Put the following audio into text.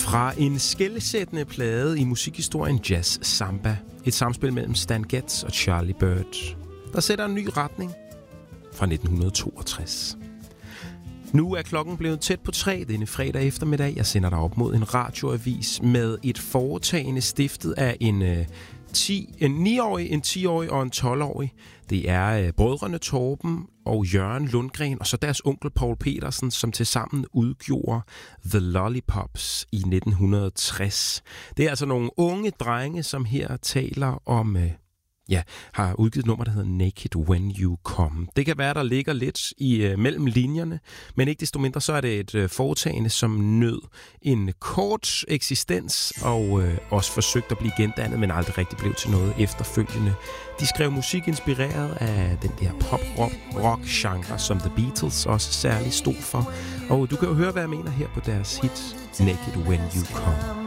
Fra en skelsættende plade i musikhistorien Jazz Samba, et samspil mellem Stan Getz og Charlie Byrd, der sætter en ny retning fra 1962. Nu er klokken blevet tæt på 3 denne fredag eftermiddag. Jeg sender dig op mod en radioavis med et foretagende stiftet af en 9-årig, en 10-årig og en 12-årig. Det er brødrene Torben og Jørgen Lundgren og så deres onkel Paul Petersen, som tilsammen udgjorde The Lollipops i 1960. Det er altså nogle unge drenge, som her taler om... har udgivet et nummer, der hedder Naked When You Come. Det kan være, der ligger lidt mellem linjerne, men ikke desto mindre, så er det et foretagende, som nød en kort eksistens og også forsøgt at blive gendannet, men aldrig rigtig blev til noget efterfølgende. De skrev musik inspireret af den der pop-rock-genre, som The Beatles også særligt stod for. Og du kan jo høre, hvad jeg mener her på deres hit Naked When You Come.